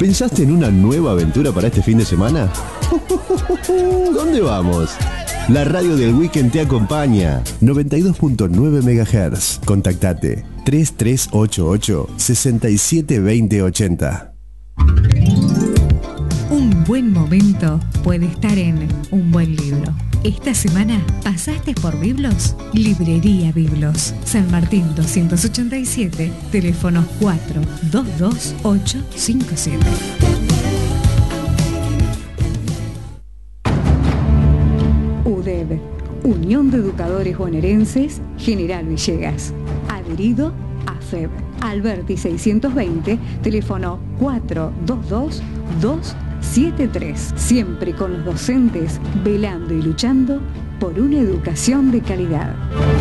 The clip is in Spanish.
¿Pensaste en una nueva aventura para este fin de semana? ¿Dónde vamos? La radio del Weekend te acompaña. 92.9 MHz. Contactate 3388 672080. Un buen momento puede estar en un buen libro. Esta semana pasaste por Biblos. Librería Biblos. San Martín 287, teléfono 422857. UDEB, Unión de Educadores Bonaerenses, General Villegas. Adherido a FEB. Alberti 620, teléfono 422273. Siempre con los docentes, velando y luchando por una educación de calidad.